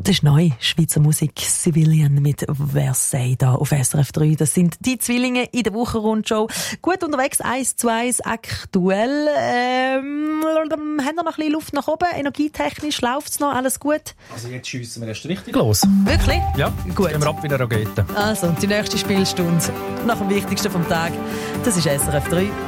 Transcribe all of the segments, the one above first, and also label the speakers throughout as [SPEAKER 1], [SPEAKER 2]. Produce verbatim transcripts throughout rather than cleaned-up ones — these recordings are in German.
[SPEAKER 1] Das ist neu, Schweizer Musik, Civilian mit Versailles da auf S R F drei. Das sind die Zwillinge in der Wochenrundschau. Gut unterwegs, eins zu eins aktuell. Ähm, haben wir noch ein bisschen Luft nach oben? Energietechnisch läuft es noch? Alles gut?
[SPEAKER 2] Also jetzt schiessen wir erst richtig los.
[SPEAKER 1] Wirklich?
[SPEAKER 2] Ja,
[SPEAKER 1] gut.
[SPEAKER 2] Gehen wir ab wie eine Rakete.
[SPEAKER 1] Also, die nächste Spielstunde nach dem Wichtigsten vom Tag, das ist S R F drei.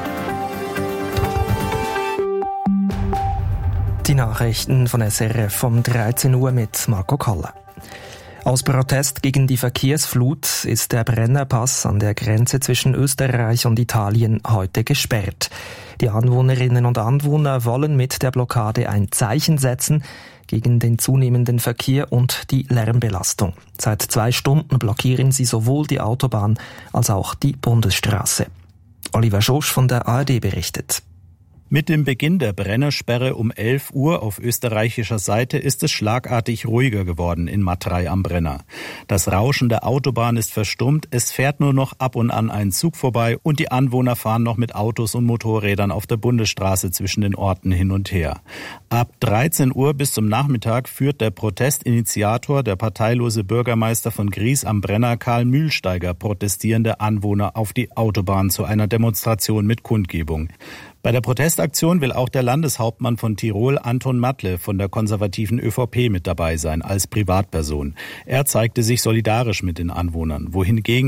[SPEAKER 3] Die Nachrichten von S R F um dreizehn Uhr mit Marco Kalle. Aus Protest gegen die Verkehrsflut ist der Brennerpass an der Grenze zwischen Österreich und Italien heute gesperrt. Die Anwohnerinnen und Anwohner wollen mit der Blockade ein Zeichen setzen gegen den zunehmenden Verkehr und die Lärmbelastung. Seit zwei Stunden blockieren sie sowohl die Autobahn als auch die Bundesstraße. Oliver Schosch von der A R D berichtet.
[SPEAKER 4] Mit dem Beginn der Brennersperre um elf Uhr auf österreichischer Seite ist es schlagartig ruhiger geworden in Matrei am Brenner. Das Rauschen der Autobahn ist verstummt, es fährt nur noch ab und an ein Zug vorbei und die Anwohner fahren noch mit Autos und Motorrädern auf der Bundesstraße zwischen den Orten hin und her. Ab dreizehn Uhr bis zum Nachmittag führt der Protestinitiator, der parteilose Bürgermeister von Gries am Brenner, Karl Mühlsteiger, protestierende Anwohner auf die Autobahn zu einer Demonstration mit Kundgebung. Bei der Protestaktion will auch der Landeshauptmann von Tirol, Anton Matle, von der konservativen ÖVP mit dabei sein, als Privatperson. Er zeigte sich solidarisch mit den Anwohnern, wohingegen